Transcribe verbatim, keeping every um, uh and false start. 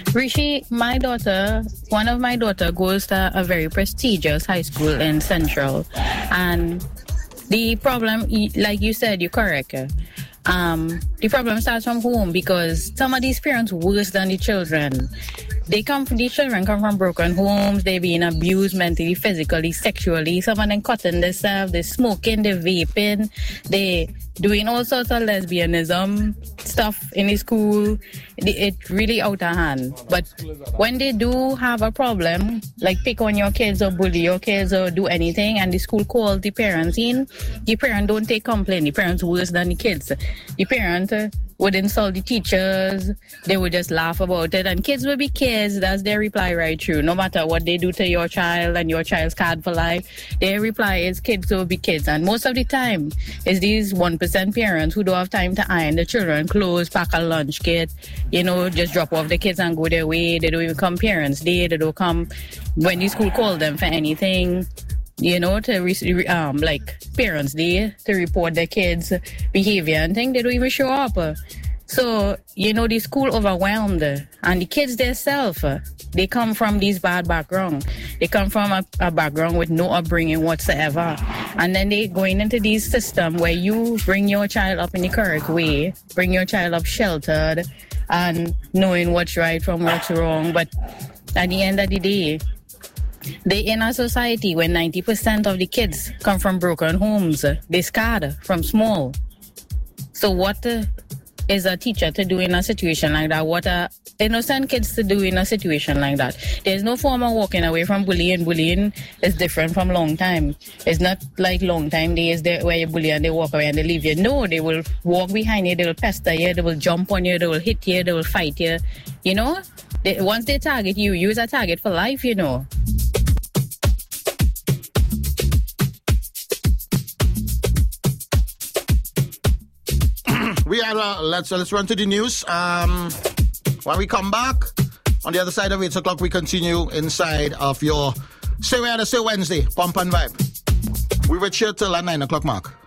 Rishi, my daughter, one of my daughter goes to a very prestigious high school in Central. And the problem, like you said, you're correct. Um, the problem starts from home because some of these parents worse than the children. They come from, these children come from broken homes, they being abused mentally, physically, sexually. Some of them cutting themselves, they smoking, they vaping, they doing all sorts of lesbianism stuff in the school. It's really out of hand. But when they do have a problem, like pick on your kids or bully your kids or do anything, and the school calls the parents in, the parent don't take complaint. The parents worse than the kids. The parent uh, would insult the teachers. They would just laugh about it. And kids will be kids. That's their reply right through. No matter what they do to your child and your child's card for life, their reply is kids will be kids. And most of the time, it's these one percent parents who don't have time to iron the children clothes, pack a lunch kit, you know, just drop off the kids and go their way. They don't even come parents' day. They don't come when the school calls them for anything. You know, to re- um like parents' day to report their kids' behavior and things, they don't even show up. So, you know, the school overwhelmed, and the kids themselves, they come from these bad background. They come from a, a background with no upbringing whatsoever. And then they going into this system where you bring your child up in the correct way, bring your child up sheltered and knowing what's right from what's wrong. But at the end of the day, they in a society where ninety percent of the kids come from broken homes. They scarred from small. So what uh, is a teacher to do in a situation like that? What are innocent kids to do in a situation like that? There's no form of walking away from bullying. Bullying is different from long time. It's not like long time days there where you bully and they walk away and they leave you. No, they will walk behind you, they will pester you, they will jump on you, they will hit you, they will fight you. You know? They, once they target you, you is a target for life, you know. We are, uh, let's, uh, let's run to the news. Um, when we come back, on the other side of eight o'clock, we continue inside of your Say Where to Say Wednesday, Pump and Vibe. We were here till at nine o'clock mark.